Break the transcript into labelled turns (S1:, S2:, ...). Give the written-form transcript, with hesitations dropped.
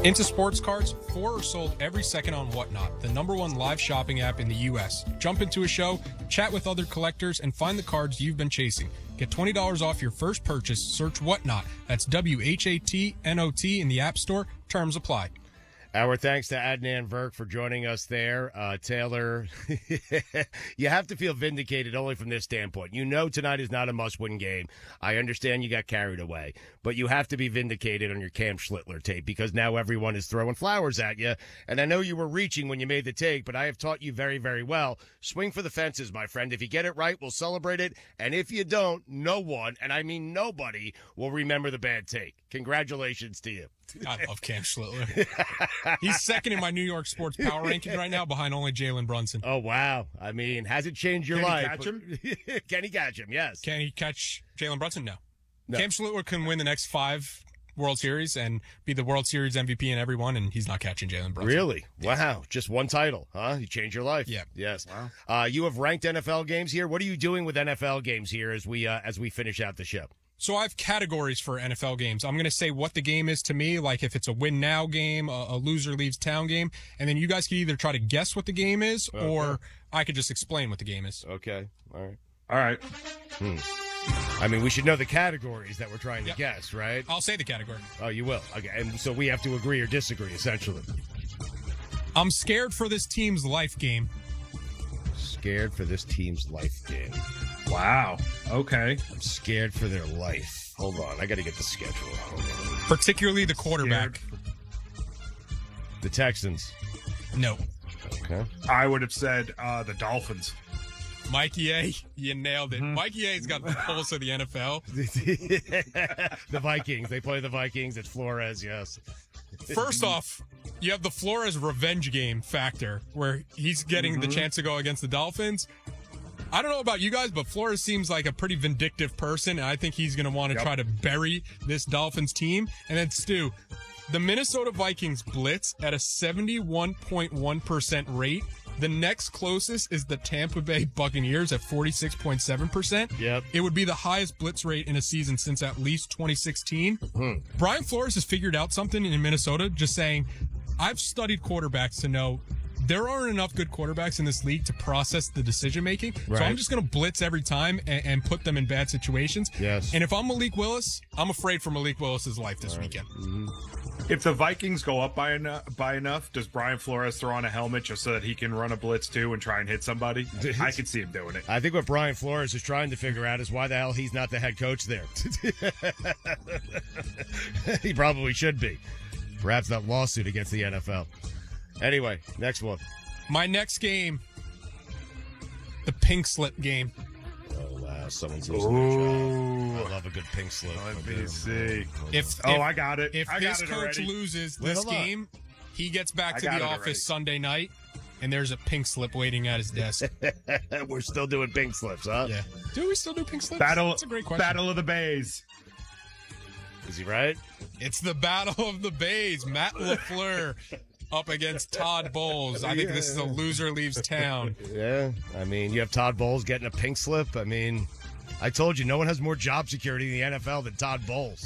S1: Into Sports Cards, 4 are sold every second on Whatnot, the #1 live shopping app in the U.S. Jump into a show, chat with other collectors, and find the cards you've been chasing. Get $20 off your first purchase. Search Whatnot. That's WHATNOT in the App Store. Terms apply.
S2: Our thanks to Adnan Virk for joining us there. Taylor, you have to feel vindicated only from this standpoint. You know tonight is not a must-win game. I understand you got carried away, but you have to be vindicated on your Cam Schlittler tape because now everyone is throwing flowers at you. And I know you were reaching when you made the take, but I have taught you very, very well. Swing for the fences, my friend. If you get it right, we'll celebrate it. And if you don't, no one, and I mean nobody, will remember the bad take. Congratulations to you.
S1: I love Cam Schlittler. He's second in my New York sports power ranking right now behind only Jalen Brunson.
S2: Oh, wow. I mean, has it changed your life?
S3: Can he catch him?
S2: Can he catch him? Yes.
S1: Can he catch Jalen Brunson? No.
S2: No.
S1: Cam Schlittler can win the next 5 World Series and be the World Series MVP in every one, and he's not catching Jalen Brunson.
S2: Really? Wow. Just one title, huh? You changed your life.
S1: Yeah.
S2: Yes.
S3: Wow.
S2: You have ranked NFL games here. What are you doing with NFL games here as we finish out the show?
S1: So I have categories for NFL games. I'm going to say what the game is to me, like if it's a win now game, a loser leaves town game, and then you guys can either try to guess what the game is, or I could just explain what the game is.
S2: Okay. All right.
S3: All right.
S2: I mean, we should know the categories that we're trying to guess, right?
S1: I'll say the category.
S2: Oh, you will. Okay. And so we have to agree or disagree, essentially.
S1: I'm scared for this team's life game.
S2: Scared for this team's life game.
S3: Wow. Okay.
S2: I'm scared for their life. Hold on. I got to get the schedule. Hold on.
S1: Particularly the quarterback.
S2: The Texans.
S1: No.
S2: Okay.
S3: I would have said the Dolphins.
S1: Mikey A, you nailed it. Mikey A's got the pulse of the NFL.
S2: The Vikings. They play the Vikings. It's Flores, yes.
S1: First off, you have the Flores revenge game factor where he's getting the chance to go against the Dolphins. I don't know about you guys, but Flores seems like a pretty vindictive person, and I think he's going to want to try to bury this Dolphins team. And then, Stu, the Minnesota Vikings blitz at a 71.1% rate. The next closest is the Tampa Bay Buccaneers at 46.7%.
S2: Yep.
S1: It would be the highest blitz rate in a season since at least 2016. Brian Flores has figured out something in Minnesota, just saying, I've studied quarterbacks to know there aren't enough good quarterbacks in this league to process the decision-making.
S2: Right.
S1: So I'm just going to blitz every time and put them in bad situations.
S2: Yes.
S1: And if I'm Malik Willis, I'm afraid for Malik Willis's life this weekend.
S3: If the Vikings go up by enough, does Brian Flores throw on a helmet just so that he can run a blitz too and try and hit somebody? I could see him doing it.
S2: I think what Brian Flores is trying to figure out is why the hell he's not the head coach there. He probably should be. Perhaps that lawsuit against the NFL. Anyway, next one.
S1: My next game, the pink slip game.
S2: Oh, wow. Someone's losing their job. I love a good pink slip.
S3: NBC. I got it.
S1: If
S3: I
S1: this
S3: got it
S1: coach
S3: already.
S1: loses
S2: Wait,
S1: this
S2: hold on.
S1: game, he gets back
S3: I
S1: to
S3: got
S1: the
S3: it
S1: office
S3: already.
S1: Sunday night, and there's a pink slip waiting at his desk.
S2: We're still doing pink slips, huh?
S1: Yeah. Do we still do pink slips?
S3: Battle.
S1: That's a great question.
S3: Battle of the Bays.
S2: Is he right?
S1: It's the Battle of the Bays. Matt LaFleur up against Todd Bowles. I think this is a loser leaves town.
S2: Yeah. I mean, you have Todd Bowles getting a pink slip. I mean, I told you, no one has more job security in the NFL than Todd Bowles.